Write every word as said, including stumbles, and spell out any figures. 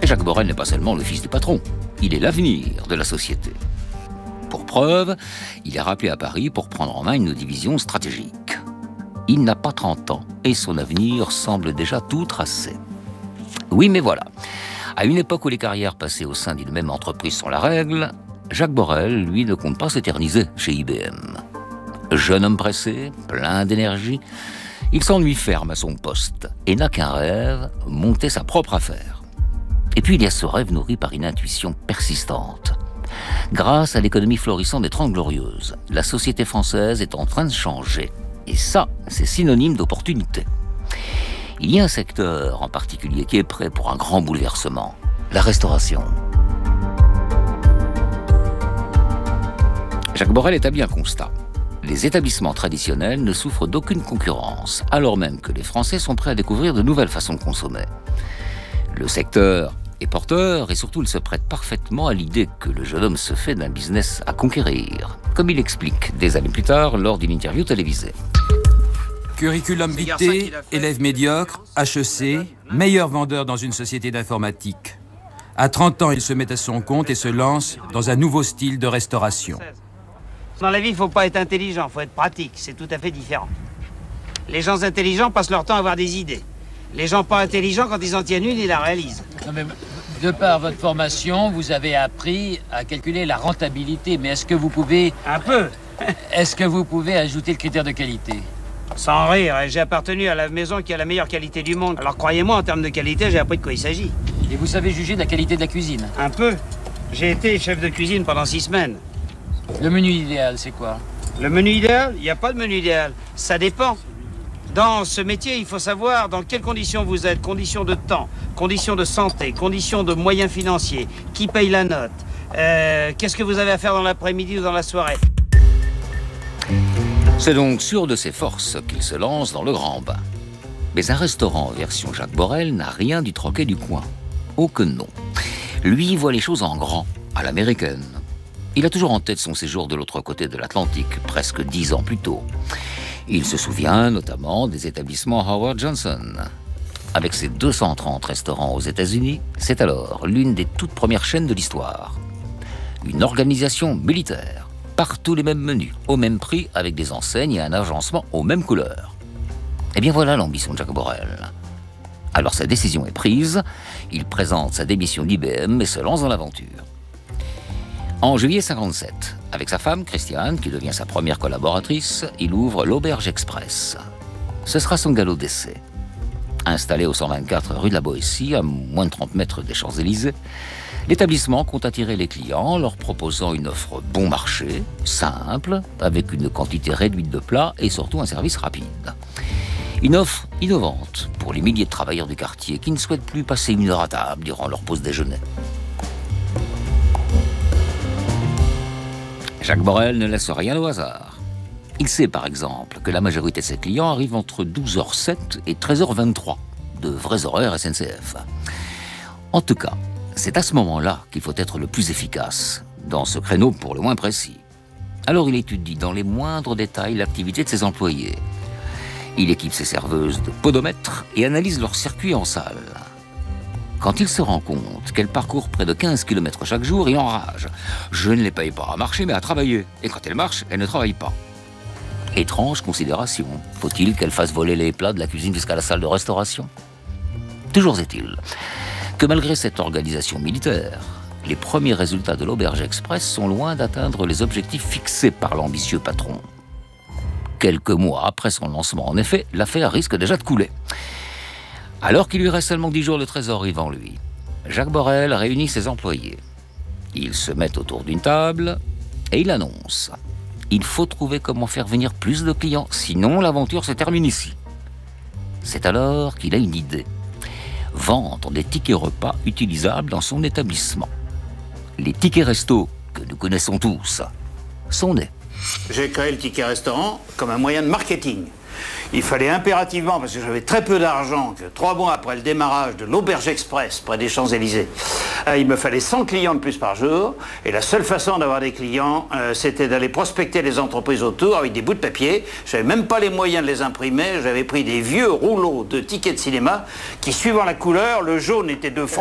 Et Jacques Borel n'est pas seulement le fils du patron, il est l'avenir de la société. Pour preuve, il est rappelé à Paris pour prendre en main une division stratégique. Il n'a pas trente ans et son avenir semble déjà tout tracé. Oui, mais voilà. À une époque où les carrières passées au sein d'une même entreprise sont la règle, Jacques Borel, lui, ne compte pas s'éterniser chez I B M. Jeune homme pressé, plein d'énergie, il s'ennuie ferme à son poste et n'a qu'un rêve, monter sa propre affaire. Et puis il y a ce rêve nourri par une intuition persistante. Grâce à l'économie florissante des Trente Glorieuses, la société française est en train de changer. Et ça, c'est synonyme d'opportunité. Il y a un secteur en particulier qui est prêt pour un grand bouleversement, la restauration. Jacques Borel établit un constat. Les établissements traditionnels ne souffrent d'aucune concurrence, alors même que les Français sont prêts à découvrir de nouvelles façons de consommer. Le secteur est porteur et surtout il se prête parfaitement à l'idée que le jeune homme se fait d'un business à conquérir, comme il explique des années plus tard lors d'une interview télévisée. Curriculum vitae, élève médiocre, H E C, meilleur vendeur dans une société d'informatique. À trente ans, il se met à son compte et se lance dans un nouveau style de restauration. Dans la vie, il ne faut pas être intelligent, il faut être pratique, c'est tout à fait différent. Les gens intelligents passent leur temps à avoir des idées. Les gens pas intelligents, quand ils en tiennent une, ils la réalisent. Non mais, de par votre formation, vous avez appris à calculer la rentabilité, mais est-ce que vous pouvez... Un peu. Est-ce que vous pouvez ajouter le critère de qualité? Sans rire, j'ai appartenu à la maison qui a la meilleure qualité du monde. Alors croyez-moi, en termes de qualité, j'ai appris de quoi il s'agit. Et vous savez juger de la qualité de la cuisine? Un peu. J'ai été chef de cuisine pendant six semaines. Le menu idéal, c'est quoi? Le menu idéal? Il n'y a pas de menu idéal. Ça dépend. Dans ce métier, il faut savoir dans quelles conditions vous êtes. Conditions de temps, conditions de santé, conditions de moyens financiers. Qui paye la note? euh, Qu'est-ce que vous avez à faire dans l'après-midi ou dans la soirée? C'est donc sûr de ses forces qu'il se lance dans le grand bain. Mais un restaurant version Jacques Borel n'a rien du troquet du coin. Oh que non. Lui voit les choses en grand, à l'américaine. Il a toujours en tête son séjour de l'autre côté de l'Atlantique, presque dix ans plus tôt. Il se souvient notamment des établissements Howard Johnson. Avec ses deux cent trente restaurants aux États-Unis, c'est alors l'une des toutes premières chaînes de l'histoire. Une organisation militaire, partout les mêmes menus, au même prix, avec des enseignes et un agencement aux mêmes couleurs. Eh bien voilà l'ambition de Jacques Borel. Alors sa décision est prise, il présente sa démission d'I B M et se lance dans l'aventure. En juillet cinquante-sept, avec sa femme, Christiane, qui devient sa première collaboratrice, il ouvre l'Auberge Express. Ce sera son galop d'essai. Installé au cent vingt-quatre rue de la Boétie, à moins de trente mètres des Champs-Élysées, l'établissement compte attirer les clients en leur proposant une offre bon marché, simple, avec une quantité réduite de plats et surtout un service rapide. Une offre innovante pour les milliers de travailleurs du quartier qui ne souhaitent plus passer une heure à table durant leur pause déjeuner. Jacques Borel ne laisse rien au hasard. Il sait par exemple que la majorité de ses clients arrivent entre douze heures sept et treize heures vingt-trois, de vrais horaires S N C F. En tout cas, c'est à ce moment-là qu'il faut être le plus efficace, dans ce créneau pour le moins précis. Alors il étudie dans les moindres détails l'activité de ses employés. Il équipe ses serveuses de podomètres et analyse leur circuit en salle. Quand il se rend compte qu'elles parcourent près de quinze kilomètres chaque jour, il enrage. Je ne les paye pas à marcher, mais à travailler. Et quand elles marchent, elles ne travaillent pas. Étrange considération. Faut-il qu'elles fassent voler les plats de la cuisine jusqu'à la salle de restauration? Toujours est-il que malgré cette organisation militaire, les premiers résultats de l'Auberge Express sont loin d'atteindre les objectifs fixés par l'ambitieux patron. Quelques mois après son lancement, en effet, l'affaire risque déjà de couler. Alors qu'il lui reste seulement dix jours de trésorerie devant lui, Jacques Borel réunit ses employés. Ils se mettent autour d'une table et il annonce « Il faut trouver comment faire venir plus de clients, sinon l'aventure se termine ici. » C'est alors qu'il a une idée. Vendre des tickets repas utilisables dans son établissement. Les tickets resto, que nous connaissons tous, sont nés. J'ai créé le ticket restaurant comme un moyen de marketing. Il fallait impérativement, parce que j'avais très peu d'argent, que trois mois après le démarrage de l'Auberge Express, près des Champs-Élysées, euh, il me fallait cent clients de plus par jour. Et la seule façon d'avoir des clients, euh, c'était d'aller prospecter les entreprises autour avec des bouts de papier. Je n'avais même pas les moyens de les imprimer. J'avais pris des vieux rouleaux de tickets de cinéma qui, suivant la couleur, le jaune était de France.